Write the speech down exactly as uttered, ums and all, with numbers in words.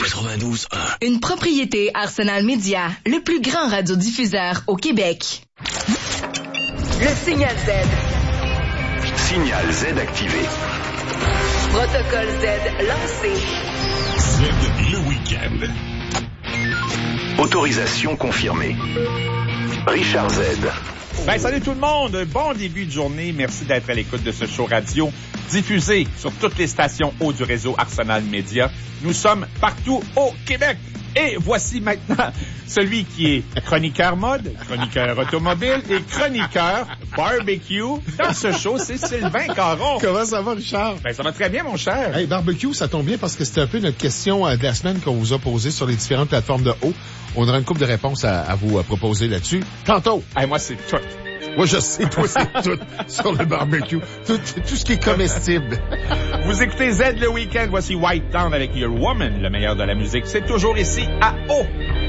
quatre-vingt-douze un. Une propriété Arsenal Média, le plus grand radiodiffuseur au Québec. Le signal Z. Signal Z activé. Protocole Z lancé. Z le week-end. Autorisation confirmée. Richard Z. Ben, salut tout le monde. Bon début de journée. Merci d'être à l'écoute de ce show radio diffusé sur toutes les stations haut du réseau Arsenal Média. Nous sommes partout au Québec. Et voici maintenant celui qui est chroniqueur mode, chroniqueur automobile et chroniqueur barbecue. Dans ce show, c'est Sylvain Caron. Comment ça va, Richard? Ben, ça va très bien, mon cher. Hey, barbecue, ça tombe bien parce que c'était un peu notre question euh, de la semaine qu'on vous a posée sur les différentes plateformes de haut. On aura une couple de réponses à, à vous à proposer là-dessus. Tantôt. Hey, moi, c'est tout. Moi, je sais, toi, c'est tout sur le barbecue. Tout, tout ce qui est comestible. Vous écoutez Z le week-end. Voici White Town avec Your Woman, le meilleur de la musique. C'est toujours ici à O.